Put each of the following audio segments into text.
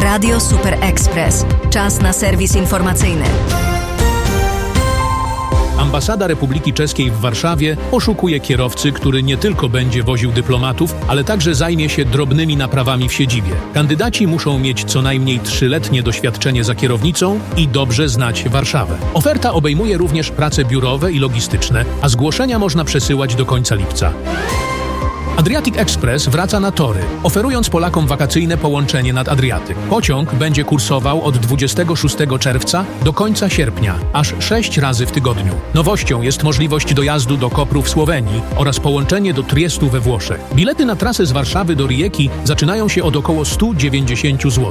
Radio Super Express. Czas na serwis informacyjny. Ambasada Republiki Czeskiej w Warszawie poszukuje kierowcy, który nie tylko będzie woził dyplomatów, ale także zajmie się drobnymi naprawami w siedzibie. Kandydaci muszą mieć co najmniej 3-letnie doświadczenie za kierownicą i dobrze znać Warszawę. Oferta obejmuje również prace biurowe i logistyczne, a zgłoszenia można przesyłać do końca lipca. Adriatic Express wraca na tory, oferując Polakom wakacyjne połączenie nad Adriatyk. Pociąg będzie kursował od 26 czerwca do końca sierpnia, aż 6 razy w tygodniu. Nowością jest możliwość dojazdu do Kopru w Słowenii oraz połączenie do Triestu we Włoszech. Bilety na trasę z Warszawy do Rijeki zaczynają się od około 190 zł.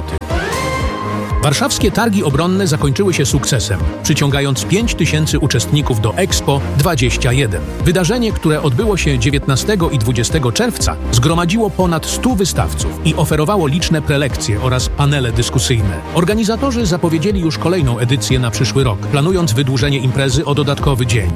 Warszawskie targi obronne zakończyły się sukcesem, przyciągając 5000 uczestników do Expo 21. Wydarzenie, które odbyło się 19 i 20 czerwca, zgromadziło ponad 100 wystawców i oferowało liczne prelekcje oraz panele dyskusyjne. Organizatorzy zapowiedzieli już kolejną edycję na przyszły rok, planując wydłużenie imprezy o dodatkowy dzień.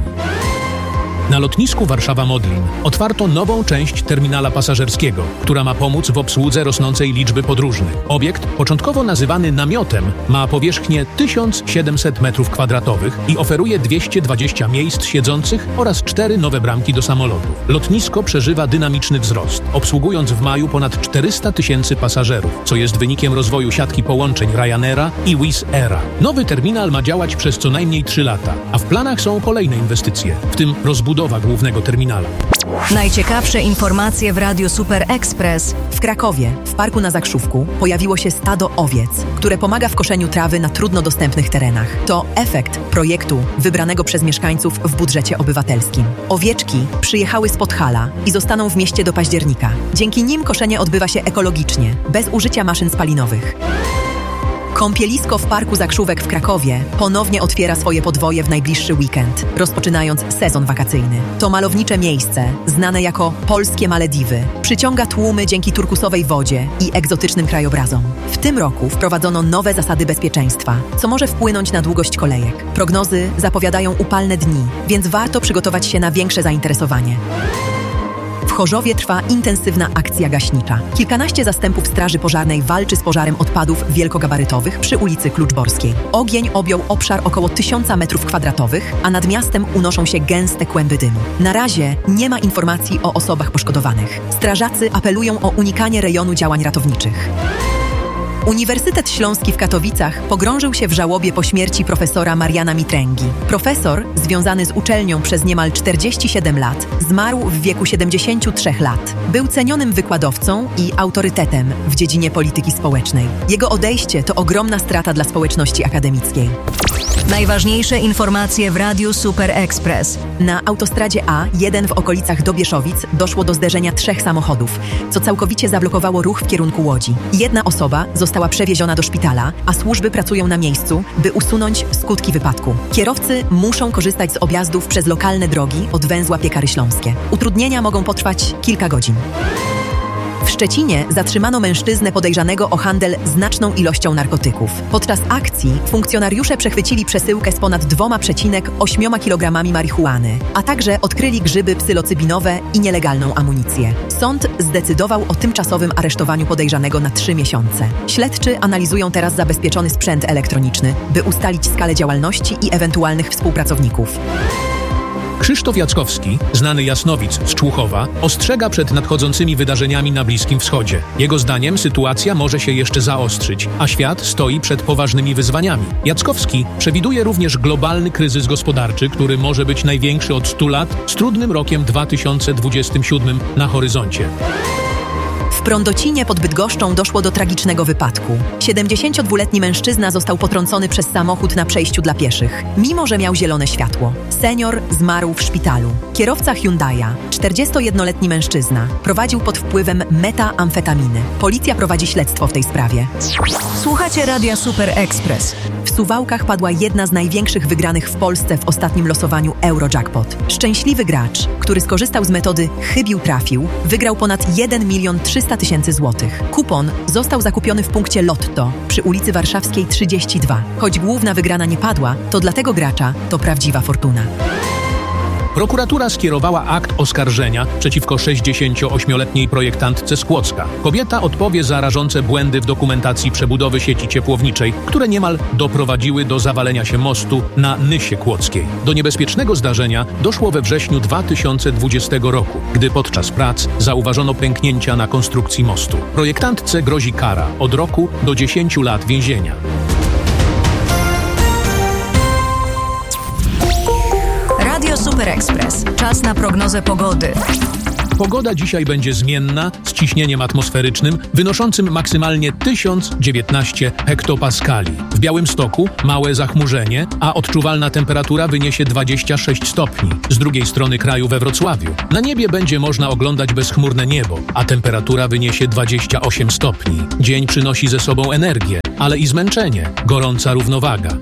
Na lotnisku Warszawa-Modlin otwarto nową część terminala pasażerskiego, która ma pomóc w obsłudze rosnącej liczby podróżnych. Obiekt, początkowo nazywany namiotem, ma powierzchnię 1700 m2 i oferuje 220 miejsc siedzących oraz 4 nowe bramki do samolotów. Lotnisko przeżywa dynamiczny wzrost, obsługując w maju ponad 400 000 pasażerów, co jest wynikiem rozwoju siatki połączeń Ryanaira i Wizz Aira. Nowy terminal ma działać przez co najmniej 3 lata, a w planach są kolejne inwestycje, w tym rozbudowa głównego terminala. Najciekawsze informacje w Radiu Super Express. W Krakowie, w parku na Zakrzówku, pojawiło się stado owiec, które pomaga w koszeniu trawy na trudno dostępnych terenach. To efekt projektu wybranego przez mieszkańców w budżecie obywatelskim. Owieczki przyjechały z Podhala i zostaną w mieście do października. Dzięki nim koszenie odbywa się ekologicznie, bez użycia maszyn spalinowych. Kąpielisko w Parku Zakrzówek w Krakowie ponownie otwiera swoje podwoje w najbliższy weekend, rozpoczynając sezon wakacyjny. To malownicze miejsce, znane jako Polskie Malediwy, przyciąga tłumy dzięki turkusowej wodzie i egzotycznym krajobrazom. W tym roku wprowadzono nowe zasady bezpieczeństwa, co może wpłynąć na długość kolejek. Prognozy zapowiadają upalne dni, więc warto przygotować się na większe zainteresowanie. W Chorzowie trwa intensywna akcja gaśnicza. Kilkanaście zastępów straży pożarnej walczy z pożarem odpadów wielkogabarytowych przy ulicy Kluczborskiej. Ogień objął obszar około 1000 m2, a nad miastem unoszą się gęste kłęby dymu. Na razie nie ma informacji o osobach poszkodowanych. Strażacy apelują o unikanie rejonu działań ratowniczych. Uniwersytet Śląski w Katowicach pogrążył się w żałobie po śmierci profesora Mariana Mitręgi. Profesor, związany z uczelnią przez niemal 47 lat, zmarł w wieku 73 lat. Był cenionym wykładowcą i autorytetem w dziedzinie polityki społecznej. Jego odejście to ogromna strata dla społeczności akademickiej. Najważniejsze informacje w Radiu Super Express. Na autostradzie A1 w okolicach Dobieszowic doszło do zderzenia 3 samochodów, co całkowicie zablokowało ruch w kierunku Łodzi. Jedna osoba została przewieziona do szpitala, a służby pracują na miejscu, by usunąć skutki wypadku. Kierowcy muszą korzystać z objazdów przez lokalne drogi od węzła Piekary Śląskie. Utrudnienia mogą potrwać kilka godzin. W Szczecinie zatrzymano mężczyznę podejrzanego o handel znaczną ilością narkotyków. Podczas akcji funkcjonariusze przechwycili przesyłkę z ponad 2,8 kg marihuany, a także odkryli grzyby psylocybinowe i nielegalną amunicję. Sąd zdecydował o tymczasowym aresztowaniu podejrzanego na 3 miesiące. Śledczy analizują teraz zabezpieczony sprzęt elektroniczny, by ustalić skalę działalności i ewentualnych współpracowników. Krzysztof Jackowski, znany jasnowic z Człuchowa, ostrzega przed nadchodzącymi wydarzeniami na Bliskim Wschodzie. Jego zdaniem sytuacja może się jeszcze zaostrzyć, a świat stoi przed poważnymi wyzwaniami. Jackowski przewiduje również globalny kryzys gospodarczy, który może być największy od 100 lat, z trudnym rokiem 2027 na horyzoncie. W Prądocinie pod Bydgoszczą doszło do tragicznego wypadku. 72-letni mężczyzna został potrącony przez samochód na przejściu dla pieszych, mimo że miał zielone światło. Senior zmarł w szpitalu. Kierowca Hyundai'a, 41-letni mężczyzna, prowadził pod wpływem metamfetaminy. Policja prowadzi śledztwo w tej sprawie. Słuchacie Radia Super Express. W Suwałkach padła jedna z największych wygranych w Polsce w ostatnim losowaniu Eurojackpot. Szczęśliwy gracz, który skorzystał z metody chybił trafił, wygrał ponad 1 300 000 złotych. Kupon został zakupiony w punkcie Lotto przy ulicy Warszawskiej 32. Choć główna wygrana nie padła, to dla tego gracza to prawdziwa fortuna. Prokuratura skierowała akt oskarżenia przeciwko 68-letniej projektantce z Kłodzka. Kobieta odpowie za rażące błędy w dokumentacji przebudowy sieci ciepłowniczej, które niemal doprowadziły do zawalenia się mostu na Nysie Kłodzkiej. Do niebezpiecznego zdarzenia doszło we wrześniu 2020 roku, gdy podczas prac zauważono pęknięcia na konstrukcji mostu. Projektantce grozi kara od roku do 10 lat więzienia. Radio Super Express. Czas na prognozę pogody. Pogoda dzisiaj będzie zmienna, z ciśnieniem atmosferycznym wynoszącym maksymalnie 1019 hektopaskali. W Białymstoku małe zachmurzenie, a odczuwalna temperatura wyniesie 26 stopni. Z drugiej strony kraju we Wrocławiu na niebie będzie można oglądać bezchmurne niebo, a temperatura wyniesie 28 stopni. Dzień przynosi ze sobą energię, ale i zmęczenie, gorąca równowaga.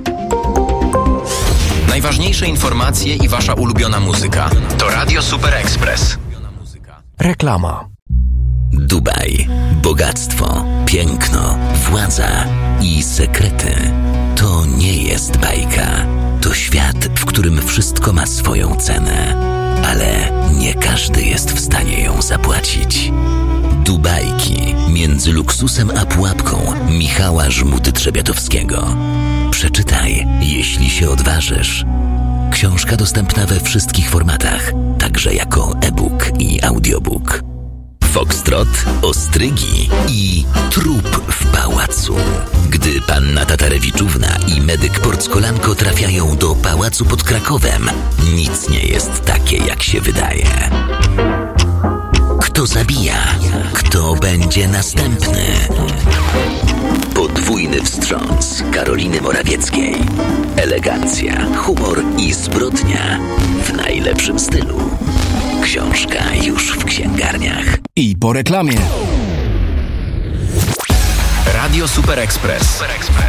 Najważniejsze informacje i wasza ulubiona muzyka to Radio Super Express. Reklama. Dubaj. Bogactwo, piękno, władza i sekrety. To nie jest bajka. To świat, w którym wszystko ma swoją cenę. Ale nie każdy jest w stanie ją zapłacić. Dubajki między luksusem a pułapką Michała Żmudy-Trzebiatowskiego. Przeczytaj, jeśli się odważysz. Książka dostępna we wszystkich formatach, także jako e-book i audiobook. Foxtrot, ostrygi i trup w pałacu. Gdy panna Tatarewiczówna i medyk Porckolanko trafiają do pałacu pod Krakowem, nic nie jest takie, jak się wydaje. Kto zabija? Kto będzie następny? Podwójny wstrząs Karoliny Morawieckiej. Elegancja, humor i zbrodnia w najlepszym stylu. Książka już w księgarniach. I po reklamie. Radio Super Express.